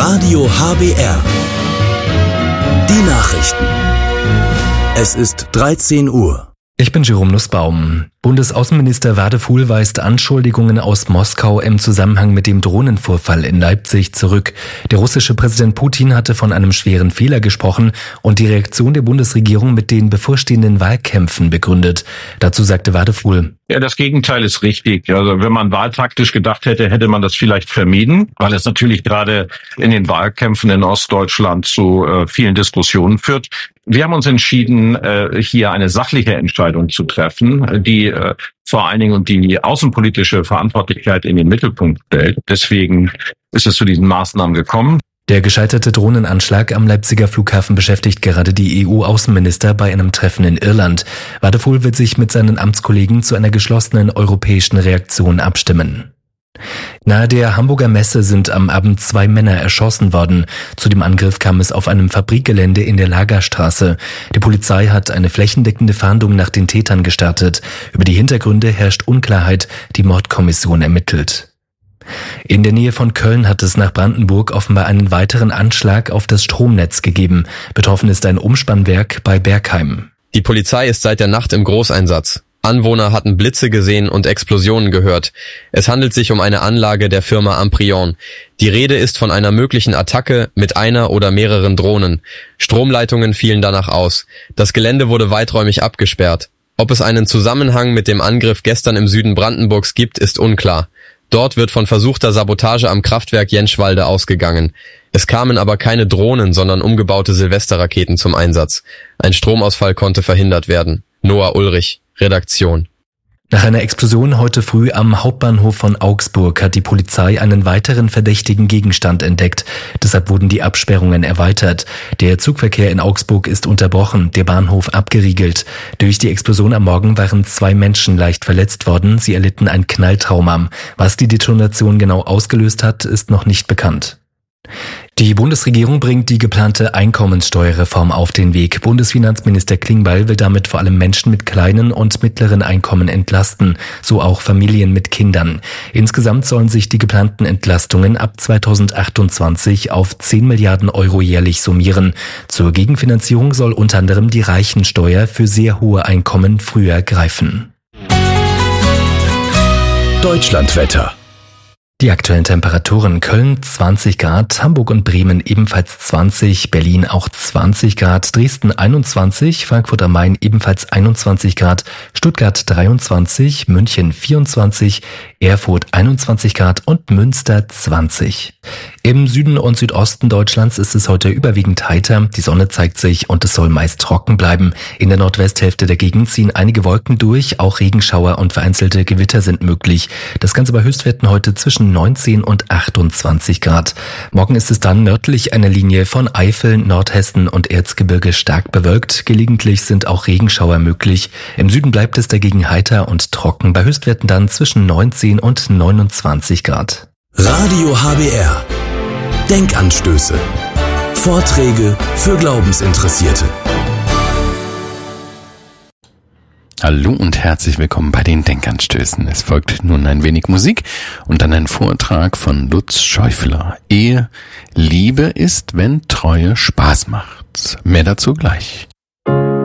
Radio HBR. Die Nachrichten. Es ist 13 Uhr. Ich bin Jerome Nussbaum. Bundesaußenminister Wadefuhl weist Anschuldigungen aus Moskau im Zusammenhang mit dem Drohnenvorfall in Leipzig zurück. Der russische Präsident Putin hatte von einem schweren Fehler gesprochen und die Reaktion der Bundesregierung mit den bevorstehenden Wahlkämpfen begründet. Dazu sagte Wadefuhl: Ja, das Gegenteil ist richtig. Also wenn man wahltaktisch gedacht hätte, hätte man das vielleicht vermieden, weil es natürlich gerade in den Wahlkämpfen in Ostdeutschland zu vielen Diskussionen führt. Wir haben uns entschieden, hier eine sachliche Entscheidung zu treffen, die vor allen Dingen die außenpolitische Verantwortlichkeit in den Mittelpunkt stellt. Deswegen ist es zu diesen Maßnahmen gekommen. Der gescheiterte Drohnenanschlag am Leipziger Flughafen beschäftigt gerade die EU-Außenminister bei einem Treffen in Irland. Wadefuhl wird sich mit seinen Amtskollegen zu einer geschlossenen europäischen Reaktion abstimmen. Nahe der Hamburger Messe sind am Abend 2 Männer erschossen worden. Zu dem Angriff kam es auf einem Fabrikgelände in der Lagerstraße. Die Polizei hat eine flächendeckende Fahndung nach den Tätern gestartet. Über die Hintergründe herrscht Unklarheit. Die Mordkommission ermittelt. In der Nähe von Köln hat es nach Brandenburg offenbar einen weiteren Anschlag auf das Stromnetz gegeben. Betroffen ist ein Umspannwerk bei Bergheim. Die Polizei ist seit der Nacht im Großeinsatz. Anwohner hatten Blitze gesehen und Explosionen gehört. Es handelt sich um eine Anlage der Firma Amprion. Die Rede ist von einer möglichen Attacke mit einer oder mehreren Drohnen. Stromleitungen fielen danach aus. Das Gelände wurde weiträumig abgesperrt. Ob es einen Zusammenhang mit dem Angriff gestern im Süden Brandenburgs gibt, ist unklar. Dort wird von versuchter Sabotage am Kraftwerk Jenschwalde ausgegangen. Es kamen aber keine Drohnen, sondern umgebaute Silvesterraketen zum Einsatz. Ein Stromausfall konnte verhindert werden. Noah Ulrich, Redaktion. Nach einer Explosion heute früh am Hauptbahnhof von Augsburg hat die Polizei einen weiteren verdächtigen Gegenstand entdeckt. Deshalb wurden die Absperrungen erweitert. Der Zugverkehr in Augsburg ist unterbrochen, der Bahnhof abgeriegelt. Durch die Explosion am Morgen waren 2 Menschen leicht verletzt worden. Sie erlitten ein Knalltrauma. Was die Detonation genau ausgelöst hat, ist noch nicht bekannt. Die Bundesregierung bringt die geplante Einkommenssteuerreform auf den Weg. Bundesfinanzminister Klingbeil will damit vor allem Menschen mit kleinen und mittleren Einkommen entlasten, so auch Familien mit Kindern. Insgesamt sollen sich die geplanten Entlastungen ab 2028 auf 10 Milliarden Euro jährlich summieren. Zur Gegenfinanzierung soll unter anderem die Reichensteuer für sehr hohe Einkommen früher greifen. Deutschlandwetter. Die aktuellen Temperaturen: Köln 20 Grad, Hamburg und Bremen ebenfalls 20, Berlin auch 20 Grad, Dresden 21, Frankfurt am Main ebenfalls 21 Grad, Stuttgart 23, München 24, Erfurt 21 Grad und Münster 20. Im Süden und Südosten Deutschlands ist es heute überwiegend heiter, die Sonne zeigt sich und es soll meist trocken bleiben. In der Nordwesthälfte der Gegend ziehen einige Wolken durch, auch Regenschauer und vereinzelte Gewitter sind möglich. Das Ganze bei Höchstwerten heute zwischen 19 und 28 Grad. Morgen ist es dann nördlich einer Linie von Eifel, Nordhessen und Erzgebirge stark bewölkt. Gelegentlich sind auch Regenschauer möglich. Im Süden bleibt es dagegen heiter und trocken, bei Höchstwerten dann zwischen 19 und 29 Grad. Radio HBR. Denkanstöße. Vorträge für Glaubensinteressierte. Hallo und herzlich willkommen bei den Denkanstößen. Es folgt nun ein wenig Musik und dann ein Vortrag von Lutz Schäufler. Liebe ist, wenn Treue Spaß macht. Mehr dazu gleich.